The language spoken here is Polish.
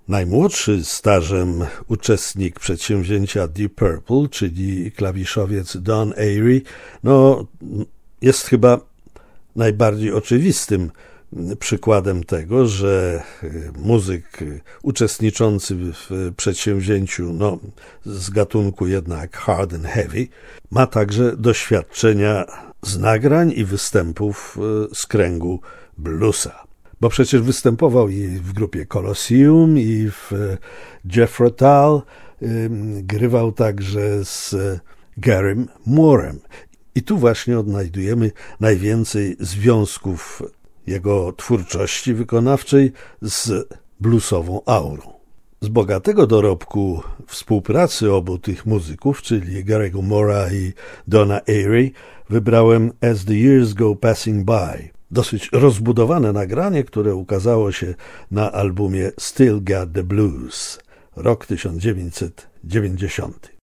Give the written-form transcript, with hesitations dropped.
Najmłodszy stażem uczestnik przedsięwzięcia Deep Purple, czyli klawiszowiec Don Airey, jest chyba najbardziej oczywistym przykładem tego, że muzyk uczestniczący w przedsięwzięciu z gatunku jednak hard and heavy ma także doświadczenia z nagrań i występów z kręgu bluesa. Bo przecież występował i w grupie Colosseum, i w Jethro Tull, grywał także z Garym Moorem. I tu właśnie odnajdujemy najwięcej związków jego twórczości wykonawczej z bluesową aurą. Z bogatego dorobku współpracy obu tych muzyków, czyli Gary'ego Moora i Dona Airey, wybrałem As the Years Go Passing By. Dosyć rozbudowane nagranie, które ukazało się na albumie Still Got the Blues, rok 1990.